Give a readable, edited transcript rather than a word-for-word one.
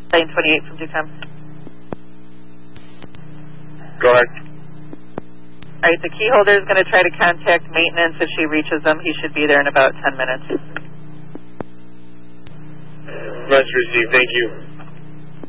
Lane 28 from DECOM. Go ahead. All right, the key holder is going to try to contact maintenance. If she reaches them, he should be there in about 10 minutes. Message received. Thank you.